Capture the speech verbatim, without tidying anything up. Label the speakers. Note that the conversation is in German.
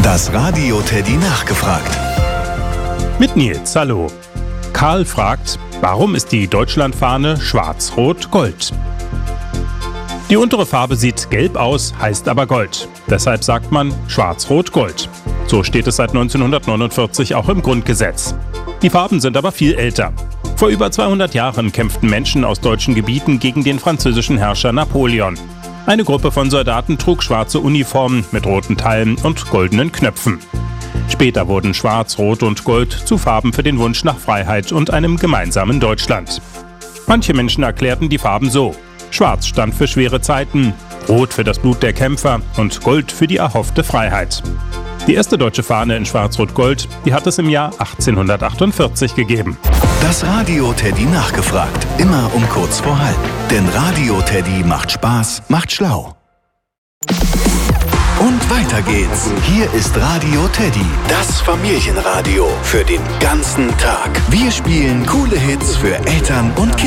Speaker 1: Das Radio Teddy nachgefragt.
Speaker 2: Mit Nils, hallo. Karl fragt, warum ist die Deutschlandfahne schwarz-rot-gold? Die untere Farbe sieht gelb aus, heißt aber Gold. Deshalb sagt man schwarz-rot-gold. So steht es seit neunzehnhundertneunundvierzig auch im Grundgesetz. Die Farben sind aber viel älter. Vor über zweihundert Jahren kämpften Menschen aus deutschen Gebieten gegen den französischen Herrscher Napoleon. Eine Gruppe von Soldaten trug schwarze Uniformen mit roten Taillen und goldenen Knöpfen. Später wurden Schwarz, Rot und Gold zu Farben für den Wunsch nach Freiheit und einem gemeinsamen Deutschland. Manche Menschen erklärten die Farben so: Schwarz stand für schwere Zeiten, Rot für das Blut der Kämpfer und Gold für die erhoffte Freiheit. Die erste deutsche Fahne in Schwarz-Rot-Gold, die hat es im Jahr achtzehnhundertachtundvierzig gegeben.
Speaker 1: Das Radio Teddy nachgefragt. Immer um kurz vor halb. Denn Radio Teddy macht Spaß, macht schlau. Und weiter geht's. Hier ist Radio Teddy, das Familienradio für den ganzen Tag. Wir spielen coole Hits für Eltern und Kinder.